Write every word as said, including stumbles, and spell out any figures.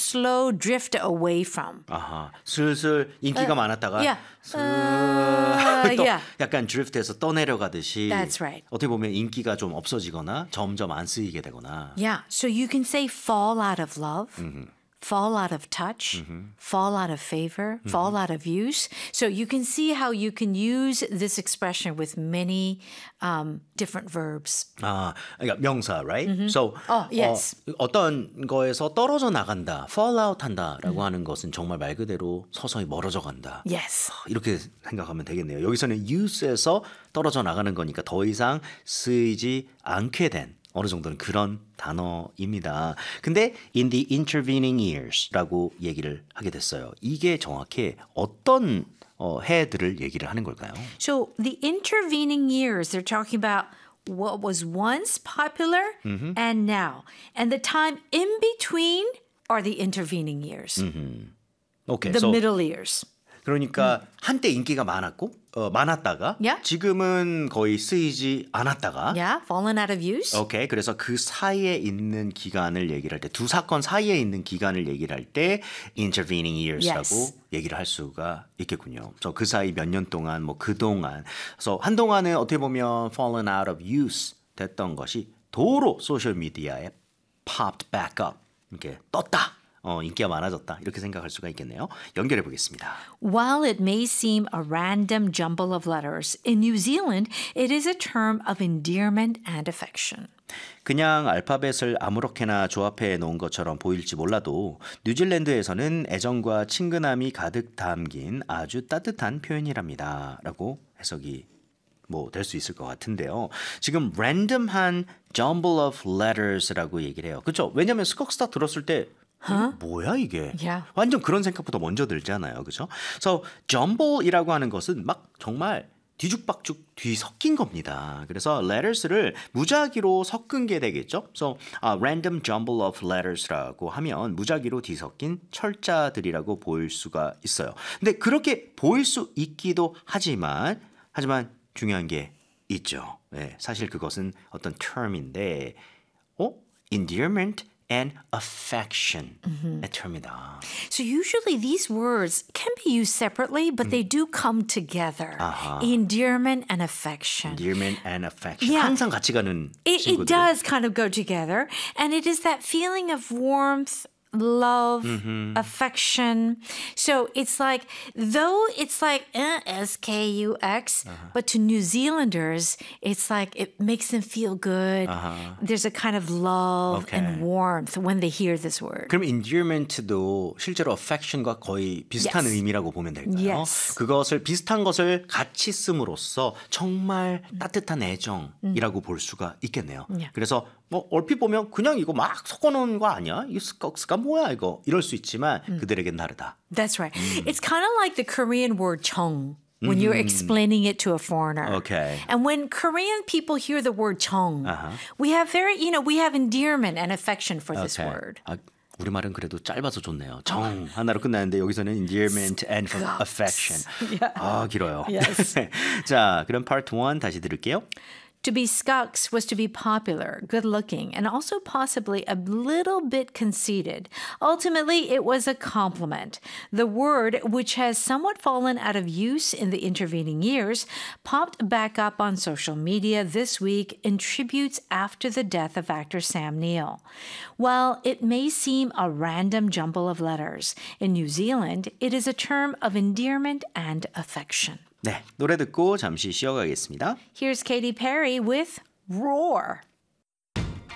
slow drift away from. 아하, 슬슬 인기가 Uh, 많았다가 yeah. 슬 Uh, 또 yeah. 약간 드리프트해서 떠내려가듯이 That's right. 어떻게 보면 인기가 좀 없어지거나 점점 안 쓰이게 되거나 Yeah, so you can say fall out of love, fall out of touch, fall out of favor, fall out of use. So you can see how you can use this expression with many um, different verbs. 아, 그러니까 명사, right? So Oh, yes. 어, 어떤 거에서 떨어져 나간다, fall out 한다라고 하는 것은 정말 말 그대로 서서히 멀어져 간다. Yes. 이렇게 생각하면 되겠네요. 여기서는 use에서 떨어져 나가는 거니까 더 이상 쓰이지 않게 된 어느 정도는 그런 단어입니다. 근데 in the intervening years라고 얘기를 하게 됐어요. 이게 정확히 어떤 어, 해들을 얘기를 하는 걸까요? So the intervening years, they're talking about what was once popular and now. And the time in between are the intervening years, 오케이. the so middle years. 그러니까 한때 인기가 많았고 어, 많았다가 Yeah. 지금은 거의 쓰이지 않았다가 Yeah, fallen out of use. 오케이. 그래서 그 사이에 있는 기간을 얘기를 할 때 두 사건 사이에 있는 기간을 얘기를 할 때 intervening years라고 Yes. 얘기를 할 수가 있겠군요. 그래서 그 사이 몇 년 동안 뭐 그동안 그래서 한동안은 어떻게 보면 fallen out of use 됐던 것이 도로 소셜 미디어에 popped back up 이렇게 떴다. 어, 인기가 많아졌다. 이렇게 생각할 수가 있겠네요. 연결해 보겠습니다. While it may seem a random jumble of letters, in New Zealand, it is a term of endearment and affection. 그냥 알파벳을 아무렇게나 조합해 놓은 것처럼 보일지 몰라도 뉴질랜드에서는 애정과 친근함이 가득 담긴 아주 따뜻한 표현이랍니다. 라고 해석이 뭐 될 수 있을 것 같은데요. 지금 random한 jumble of letters라고 얘기를 해요. 그렇죠? 왜냐하면 스kok스타 들었을 때 Huh? 뭐야 이게? Yeah. 완전 그런 생각부터 먼저 들잖아요. 그렇죠? So jumble이라고 하는 것은 막 정말 뒤죽박죽 뒤섞인 겁니다. 그래서 letters를 무작위로 섞은 게 되겠죠. So uh, random jumble of letters라고 하면 무작위로 뒤섞인 철자들이라고 보일 수가 있어요. 근데 그렇게 보일 수 있기도 하지만 하지만 중요한 게 있죠. 네, 사실 그것은 어떤 term인데 어? endearment and affection 의 term이다. So usually these words can be used separately, but they do come together. 아하. Endearment and affection. endearment and affection. Yeah. 항상 같이 가는 It, it 친구들. does kind of go together. And it is that feeling of warmth, love, affection. So it's like, though it's like eh, S K U X, but to New Zealanders, it's like it makes them feel good. There's a kind of love Okay. and warmth when they hear this word. 그럼 endearment도 실제로 affection과 거의 비슷한 Yes. 의미라고 보면 될까요? Yes. 그것을 비슷한 것을 같이 씀으로써 정말 따뜻한 애정이라고 볼 수가 있겠네요. Yeah. 그래서 뭐 얼핏 보면 그냥 이거 막 섞어놓은 거 아니야? 이 스kok스가 뭐야 이거? 이럴 수 있지만 그들에겐 다르다. That's right. It's kind of like the Korean word 청. When you're explaining it to a foreigner. Okay. And when Korean people hear the word 청, Uh-huh. we have very, you know, we have endearment and affection for this Okay. word. 아, 우리말은 그래도 짧아서 좋네요. 정 하나로 끝나는데 여기서는 endearment and affection. Yeah. 아, 길어요. Yes. 자, 그럼 part one 다시 들을게요. To be Skucks was to be popular, good looking, and also possibly a little bit conceited. Ultimately, it was a compliment. The word, which has somewhat fallen out of use in the intervening years, popped back up on social media this week in tributes after the death of actor Sam Neill. While it may seem a random jumble of letters, in New Zealand, it is a term of endearment and affection. 네, 노래 듣고 잠시 쉬어가겠습니다. Here's Katy Perry with Roar.